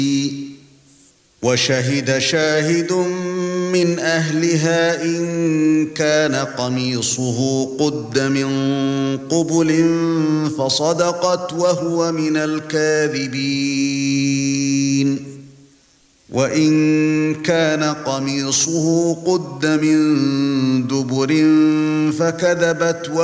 وشهد شاهد من أهلها إن كان قميصه قد من قبل فصدقت وهو من الكاذبين وإن كان قميصه قد من دبر فكذبت